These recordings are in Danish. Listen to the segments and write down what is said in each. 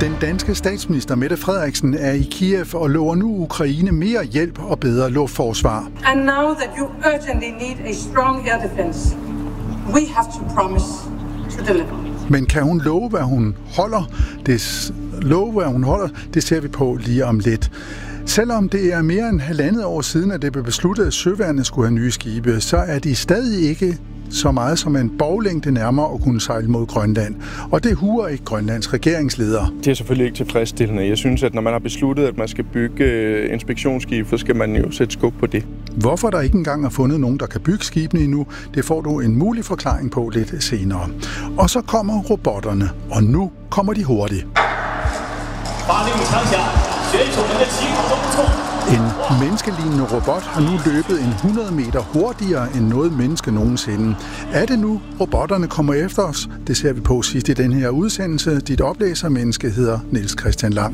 Den danske statsminister Mette Frederiksen er i Kiev og lover nu Ukraine mere hjælp og bedre luftforsvar. And now that you urgently need a strong air defense, we have to promise to deliver. Men kan hun love, hvad hun holder? Det ser vi på lige om lidt. Selvom det er mere end 1,5 år siden, at det blev besluttet, at søværnet skulle have nye skibe, så er de stadig ikke så meget som en boglængde nærmere at kunne sejle mod Grønland. Og det huer ikke Grønlands regeringsleder. Det er selvfølgelig ikke tilfredsstillende. Jeg synes, at når man har besluttet, at man skal bygge inspektionsskib, så skal man jo sætte skub på det. Hvorfor der ikke engang er fundet nogen, der kan bygge skibene endnu, det får du en mulig forklaring på lidt senere. Og så kommer robotterne, og nu kommer de hurtigt. En menneskelignende robot har nu løbet 100 meter hurtigere end noget menneske nogensinde. Er det nu, robotterne kommer efter os? Det ser vi på sidst i den her udsendelse. Dit oplæsermenneske hedder Niels Christian Lang.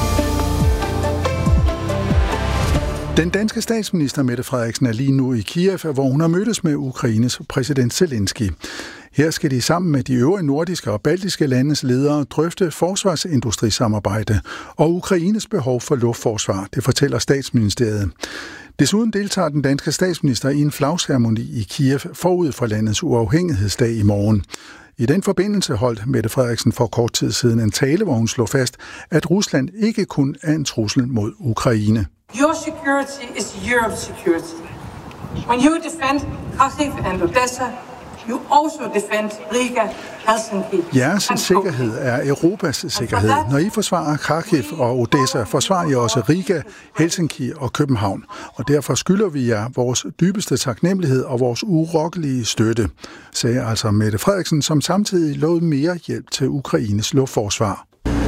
Den danske statsminister Mette Frederiksen er lige nu i Kiev, hvor hun har mødtes med Ukraines præsident Zelensky. Her skal de sammen med de øvrige nordiske og baltiske landes ledere drøfte forsvarsindustrisamarbejde og Ukraines behov for luftforsvar, det fortæller Statsministeriet. Desuden deltager den danske statsminister i en flagceremoni i Kiev forud for landets uafhængighedsdag i morgen. I den forbindelse holdt Mette Frederiksen for kort tid siden en tale, hvor hun slog fast, at Rusland ikke kun er en trussel mod Ukraine. Your security is Europe's security. When you defend Kharkiv and Odessa, you also defend Riga, Helsinki. Jeres sikkerhed er Europas sikkerhed. Når I forsvarer Kharkiv og Odessa, forsvarer I også Riga, Helsinki og København. Og derfor skylder vi jer vores dybeste taknemmelighed og vores urokkelige støtte, sagde altså Mette Frederiksen, som samtidig lovede mere hjælp til Ukraines luftforsvar.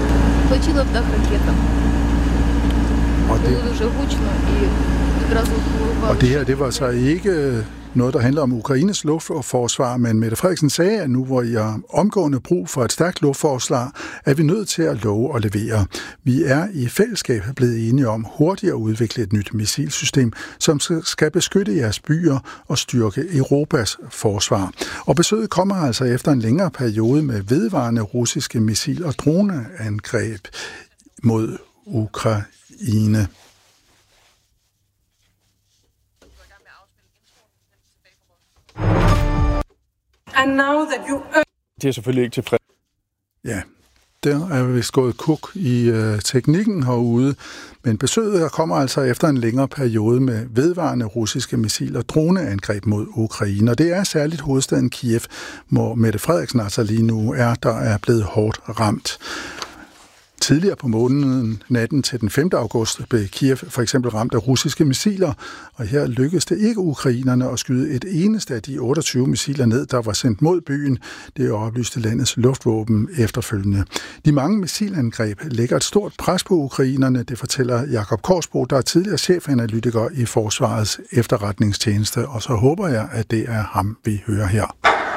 Og det her, det var så ikke noget, der handler om Ukraines luftforsvar, men Mette Frederiksen sagde, at nu hvor I har omgående brug for et stærkt luftforsvar, er vi nødt til at love og levere. Vi er i fællesskab blevet enige om hurtigt at udvikle et nyt missilsystem, som skal beskytte jeres byer og styrke Europas forsvar. Og besøget kommer altså efter en længere periode med vedvarende russiske missil- og droneangreb mod Ukraine. And now that you Det er selvfølgelig ikke tilfredsstillende. Ja, der er vist gået kuk i teknikken herude, men besøget kommer altså efter en længere periode med vedvarende russiske missil- og droneangreb mod Ukraine. Og det er særligt hovedstaden Kiev, hvor Mette Frederiksen altså lige nu der er blevet hårdt ramt. Tidligere på måneden, natten til den 5. august, blev Kiev for eksempel ramt af russiske missiler, og her lykkedes det ikke ukrainerne at skyde et eneste af de 28 missiler ned, der var sendt mod byen. Det oplyste landets luftvåben efterfølgende. De mange missilangreb lægger et stort pres på ukrainerne, det fortæller Jakob Korsbro, der er tidligere chefanalytiker i Forsvarets efterretningstjeneste, og så håber jeg, at det er ham, vi hører her.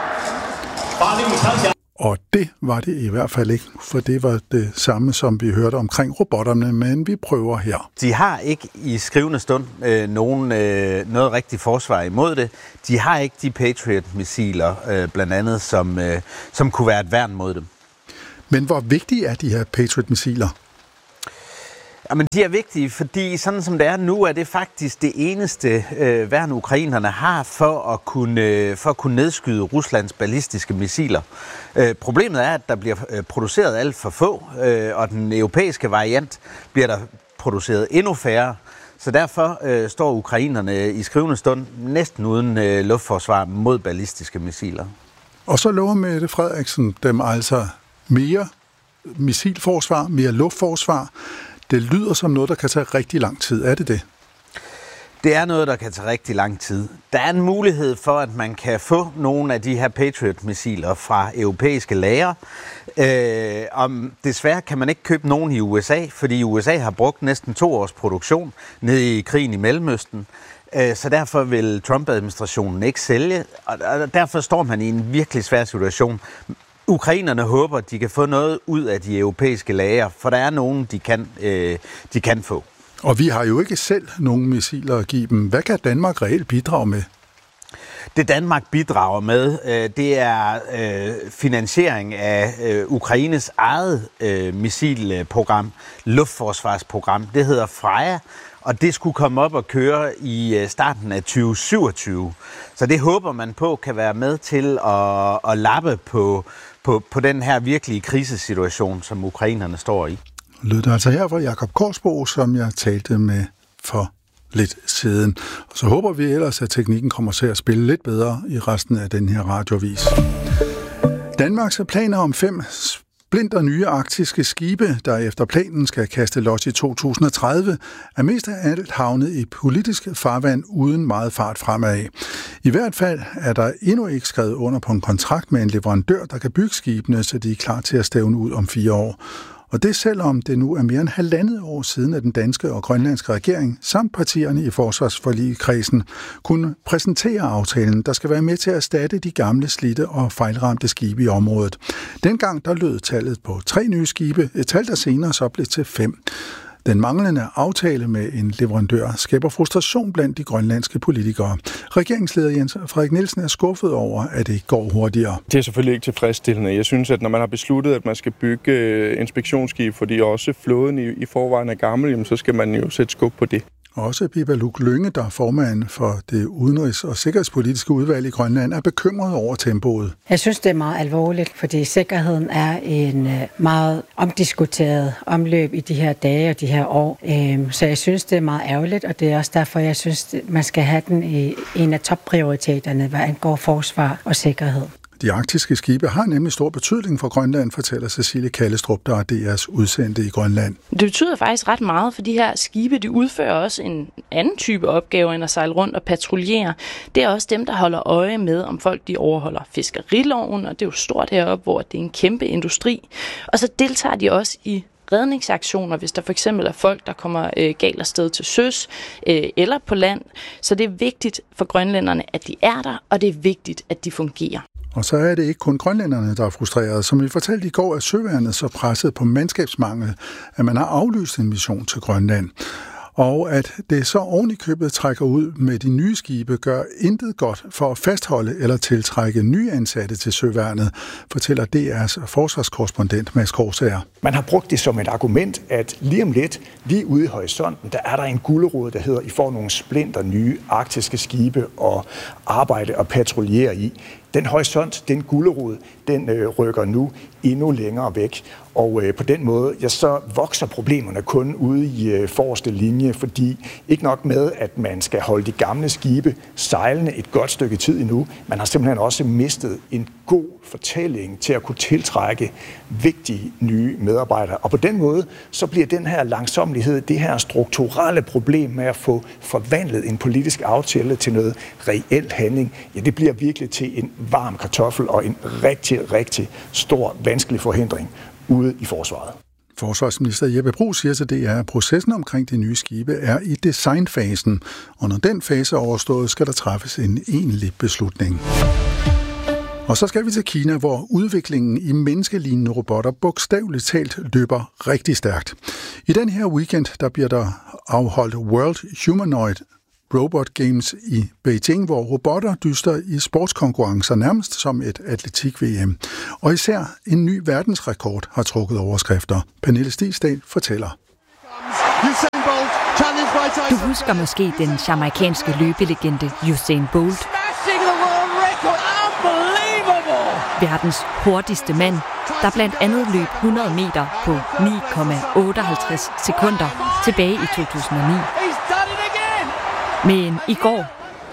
Og det var det i hvert fald ikke, for det var det samme, som vi hørte omkring robotterne, men vi prøver her. De har ikke i skrivende stund noget rigtigt forsvar imod det. De har ikke de Patriot-missiler, blandt andet, som kunne være et værn mod dem. Men hvor vigtige er de her Patriot-missiler? Jamen, de er vigtige, fordi sådan som det er nu, er det faktisk det eneste værn ukrainerne har for at kunne nedskyde Ruslands ballistiske missiler. Problemet er, at der bliver produceret alt for få, og den europæiske variant bliver der produceret endnu færre. Så derfor står ukrainerne i skrivende stund næsten uden luftforsvar mod ballistiske missiler. Og så lover Mette Frederiksen dem altså mere missilforsvar, mere luftforsvar. Det lyder som noget, der kan tage rigtig lang tid. Er det det? Det er noget, der kan tage rigtig lang tid. Der er en mulighed for, at man kan få nogle af de her Patriot-missiler fra europæiske lagre. Desværre kan man ikke købe nogen i USA, fordi USA har brugt næsten 2 års produktion nede i krigen i Mellemøsten. Så derfor vil Trump-administrationen ikke sælge, og derfor står man i en virkelig svær situation. Ukrainerne håber, at de kan få noget ud af de europæiske lagre, for der er nogen, de kan få. Og vi har jo ikke selv nogen missiler at give dem. Hvad kan Danmark reelt bidrage med? Det Danmark bidrager med, det er finansiering af Ukraines eget missilprogram, luftforsvarsprogram. Det hedder Freja, og det skulle komme op og køre i starten af 2027. Så det håber man på kan være med til at lappe på den her virkelige krisesituation, som ukrainerne står i. Lød det altså her fra Jakob Korsbo, som jeg talte med for lidt siden. Og så håber vi ellers, at teknikken kommer til at spille lidt bedre i resten af den her radiovis. Danmarks planer om 5 splinter nye arktiske skibe, der efter planen skal kaste los i 2030, er mest af alt havnet i politisk farvand uden meget fart fremad. I hvert fald er der endnu ikke skrevet under på en kontrakt med en leverandør, der kan bygge skibene, så de er klar til at stævne ud om 4 år. Og det selvom det nu er mere end 1,5 år siden, at den danske og grønlandske regering samt partierne i forsvarsforligskredsen kunne præsentere aftalen, der skal være med til at erstatte de gamle, slidte og fejlramte skibe i området. Dengang der lød tallet på 3 nye skibe, et tal der senere så blev til 5. Den manglende aftale med en leverandør skaber frustration blandt de grønlandske politikere. Regeringsleder Jens Frederik Nielsen er skuffet over, at det ikke går hurtigere. Det er selvfølgelig ikke tilfredsstillende. Jeg synes, at når man har besluttet, at man skal bygge inspektionsskib, fordi også flåden i forvejen er gammel, så skal man jo sætte skub på det. Også Biba Luk Lynge, der er formand for det udenrigs- og sikkerhedspolitiske udvalg i Grønland, er bekymret over tempoet. Jeg synes, det er meget alvorligt, fordi sikkerheden er en meget omdiskuteret omløb i de her dage og de her år. Så jeg synes, det er meget ærgerligt, og det er også derfor, jeg synes, man skal have den i en af topprioriteterne, hvad angår forsvar og sikkerhed. De arktiske skibe har nemlig stor betydning for Grønland, fortæller Cecilie Kallestrup, der er DR's udsendte i Grønland. Det betyder faktisk ret meget, for de her skibe, de udfører også en anden type opgaver end at sejle rundt og patruljere. Det er også dem, der holder øje med, om folk de overholder fiskeriloven, og det er jo stort heroppe, hvor det er en kæmpe industri. Og så deltager de også i redningsaktioner, hvis der for eksempel er folk, der kommer galt afsted til søs eller på land. Så det er vigtigt for grønlænderne, at de er der, og det er vigtigt, at de fungerer. Og så er det ikke kun grønlænderne, der er frustreret. Som vi fortalte i går, er søværnet så presset på mandskabsmangel, at man har aflyst en mission til Grønland. Og at det så oven i købet trækker ud med de nye skibe, gør intet godt for at fastholde eller tiltrække nye ansatte til søværnet, fortæller DR's forsvarskorrespondent Mads Korsager. Man har brugt det som et argument, at lige om lidt, lige ude i horisonten, der er der en gulerod, der hedder, I får nogle splinter nye arktiske skibe og arbejde og patruljere i. Den horisont, den gulerod, den rykker nu endnu længere væk. Og på den måde, ja, så vokser problemerne kun ude i forreste linje, fordi ikke nok med, at man skal holde de gamle skibe sejlende et godt stykke tid endnu, man har simpelthen også mistet en god fortælling til at kunne tiltrække vigtige nye medarbejdere. Og på den måde, så bliver den her langsommelighed, det her strukturelle problem med at få forvandlet en politisk aftale til noget reel handling, ja, det bliver virkelig til en varm kartoffel og en rigtig, rigtig stor, vanskelig forhindring ude i forsvaret. Forsvarsminister Jeppe Bruus siger til DR, at processen omkring de nye skibe er i designfasen, og når den fase er overstået, skal der træffes en egentlig beslutning. Og så skal vi til Kina, hvor udviklingen i menneskelignende robotter bogstaveligt talt løber rigtig stærkt. I den her weekend, der bliver der afholdt World Humanoid Robot Games i Beijing, hvor robotter dyster i sportskonkurrencer nærmest som et atletik-VM. Og især en ny verdensrekord har trukket overskrifter. Pernille Stigsdal fortæller. Du husker måske den jamaikanske løbelegende Usain Bolt. Verdens hurtigste mand, der blandt andet løb 100 meter på 9,58 sekunder tilbage i 2009. Men i går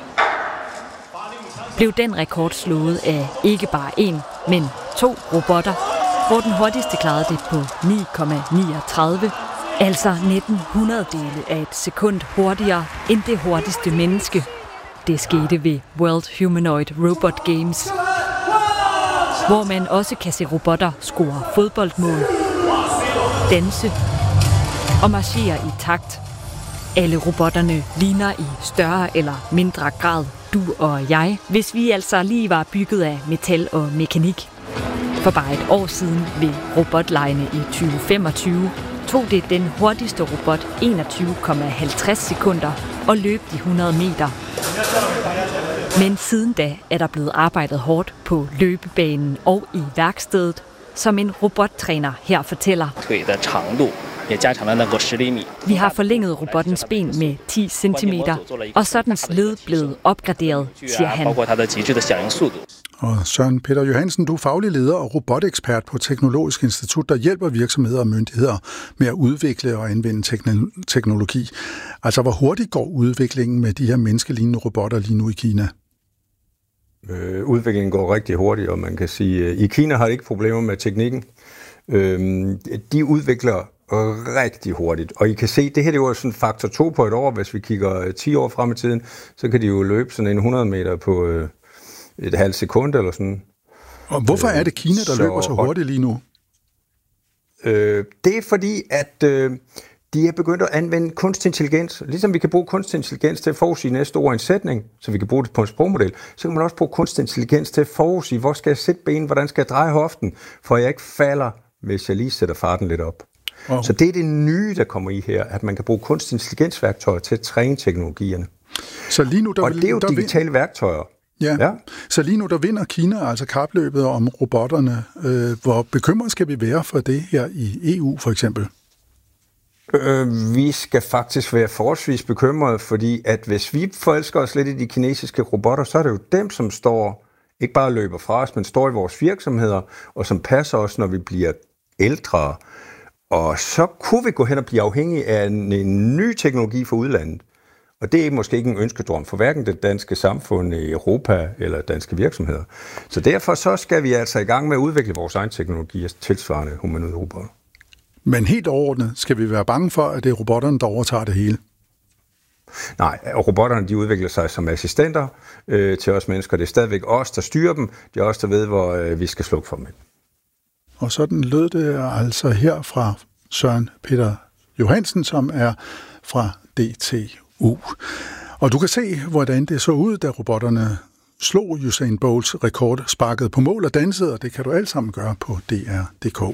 blev den rekord slået af ikke bare én, men 2 robotter, hvor den hurtigste klarede det på 9,39, altså 1900-dele af et sekund hurtigere end det hurtigste menneske. Det skete ved World Humanoid Robot Games, hvor man også kan se robotter score fodboldmål, danse og marchere i takt. Alle robotterne ligner i større eller mindre grad du og jeg, hvis vi altså lige var bygget af metal og mekanik. For bare et år siden ved robotlegene i 2025 tog det den hurtigste robot 21,50 sekunder og løb de 100 meter. Men siden da er der blevet arbejdet hårdt på løbebanen og i værkstedet, som en robottræner her fortæller. Vi har forlænget robottens ben med 10 cm, og så er dens led blevet opgraderet, siger han. Og Søren Peter Johansen, du er faglig leder og robotekspert på Teknologisk Institut, der hjælper virksomheder og myndigheder med at udvikle og anvende teknologi. Altså, hvor hurtigt går udviklingen med de her menneskelignende robotter lige nu i Kina? Udviklingen går rigtig hurtigt, og man kan sige, at i Kina har de ikke problemer med teknikken. De udvikler rigtig hurtigt. Og I kan se, det her det er jo sådan faktor 2 på et år. Hvis vi kigger 10 år frem i tiden, så kan de jo løbe sådan en 100 meter på et halvt sekund eller sådan. Og hvorfor er det Kina, der løber så hurtigt lige nu? Det er fordi, at de er begyndt at anvende kunstig intelligens. Ligesom vi kan bruge kunstig intelligens til at forudsige næste ord i en sætning, så vi kan bruge det på en sprogmodel, så kan man også bruge kunstig intelligens til at forudsige, hvor skal jeg sætte benen, hvordan skal jeg dreje hoften, for jeg ikke falder, hvis jeg lige sætter farten lidt op. Wow. Så det er det nye, der kommer i her, at man kan bruge kunstig intelligensværktøjer til at træne teknologierne. Så lige nu, og det er jo digitale værktøjer. Ja. Så lige nu, der vinder Kina altså kapløbet om robotterne. Hvor bekymret skal vi være for det her i EU, for eksempel? Vi skal faktisk være forholdsvis bekymrede, fordi at hvis vi forelsker os lidt i de kinesiske robotter, så er det jo dem, som står, ikke bare løber fra os, men står i vores virksomheder, og som passer os, når vi bliver ældre. Og så kunne vi gå hen og blive afhængige af en ny teknologi fra udlandet. Og det er måske ikke en ønskedrøm for hverken det danske samfund i Europa eller danske virksomheder. Så derfor så skal vi altså i gang med at udvikle vores egen teknologi tilsvarende humanoide robotter. Men helt overordnet skal vi være bange for, at det er robotterne, der overtager det hele? Nej, robotterne de udvikler sig som assistenter til os mennesker. Det er stadigvæk os, der styrer dem. Det er os, der ved, hvor vi skal slukke for dem. Og sådan lød det altså her fra Søren Peter Johansen, som er fra DTU. Og du kan se, hvordan det så ud, da robotterne slog Usain Bolts rekord, sparkede på mål og dansede, og det kan du alt sammen gøre på DR.dk.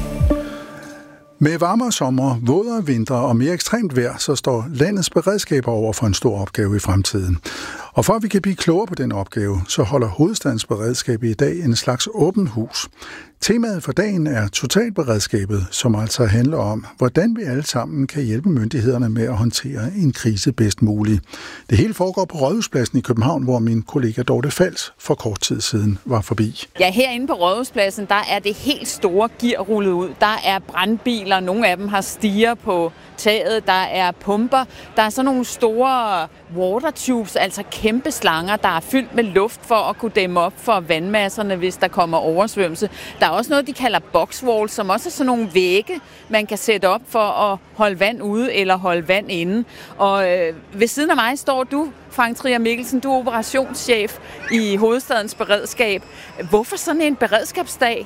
Med varmere sommer, vådere vinter og mere ekstremt vejr, så står landets beredskaber over for en stor opgave i fremtiden. Og for at vi kan blive klogere på den opgave, så holder Hovedstadens Beredskab i dag en slags åbent hus. Temaet for dagen er totalberedskabet, som altså handler om, hvordan vi alle sammen kan hjælpe myndighederne med at håndtere en krise bedst muligt. Det hele foregår på Rådhuspladsen i København, hvor min kollega Dorte Fals for kort tid siden var forbi. Ja, herinde på Rådhuspladsen, der er det helt store gear rullet ud. Der er brandbiler, nogle af dem har stiger på taget, der er pumper, der er sådan nogle store watertubes, altså kæmpe slanger, der er fyldt med luft for at kunne dæmme op for vandmasserne, hvis der kommer oversvømmelse. Der er også noget, de kalder boxwalls, som også er sådan nogle vægge, man kan sætte op for at holde vand ude eller holde vand inde. Og ved siden af mig står du, Frank Trier Mikkelsen, du er operationschef i Hovedstadens Beredskab. Hvorfor sådan en beredskabsdag?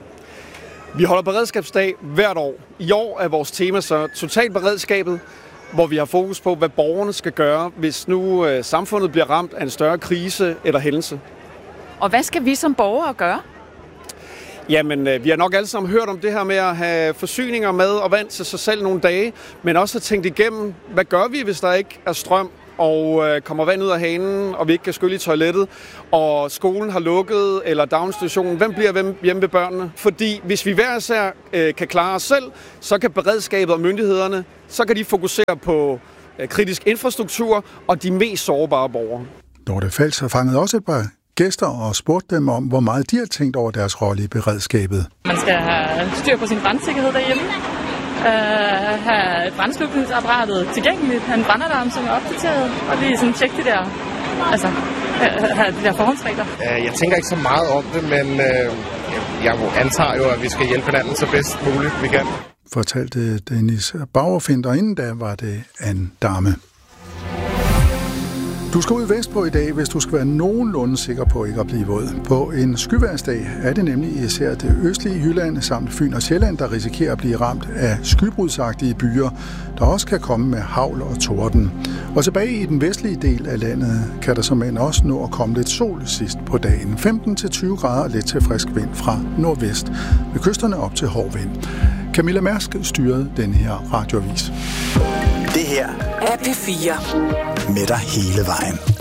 Vi holder beredskabsdag hvert år. I år er vores tema så totalberedskabet, hvor vi har fokus på, hvad borgerne skal gøre, hvis nu samfundet bliver ramt af en større krise eller hændelse. Og hvad skal vi som borgere gøre? Jamen, vi har nok alle sammen hørt om det her med at have forsyninger, mad og vand til sig selv nogle dage, men også have tænkt igennem, hvad gør vi, hvis der ikke er strøm, og kommer vand ud af hanen, og vi ikke kan skylle i toilettet, og skolen har lukket, eller daginstitutionen. Hvem bliver hjemme ved børnene? Fordi hvis vi hver især kan klare os selv, så kan beredskabet og myndighederne, så kan de fokusere på kritisk infrastruktur og de mest sårbare borgere. Dorte Fals har fanget også et par gæster og spurgt dem om, hvor meget de har tænkt over deres rolle i beredskabet. Man skal have styr på sin brandsikkerhed derhjemme. Have brandslukningsapparatet tilgængeligt, have en brandalarm, som er opdateret, og lige sådan tjekke de der, altså, have de der forhåndsregler. Jeg tænker ikke så meget om det, men jeg antager jo, at vi skal hjælpe hinanden så bedst muligt vi kan. Fortalte Dennis Bauerfind, og inden da var det Anne Dame. Du skal ud vestpå i dag, hvis du skal være nogenlunde sikker på ikke at blive våd. På en skyvejrsdag er det nemlig især det østlige Jylland samt Fyn og Sjælland, der risikerer at blive ramt af skybrudsagtige byer, der også kan komme med hagl og torden. Og tilbage i den vestlige del af landet kan der som end også nå at komme lidt sol sidst på dagen. 15-20 grader og lidt til frisk vind fra nordvest. Ved kysterne op til hård vind. Camilla Mærsk styrede denne her radioavis. Det her er P4. Med dig hele vejen.